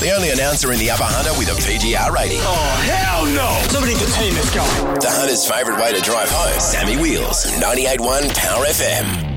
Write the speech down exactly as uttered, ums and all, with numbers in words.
the only announcer in the Upper Hunter with a P G R rating. Oh, hell no! Somebody contain this guy. The Hunter's favourite way to drive home. Sammy Wheels, ninety-eight point one Power F M.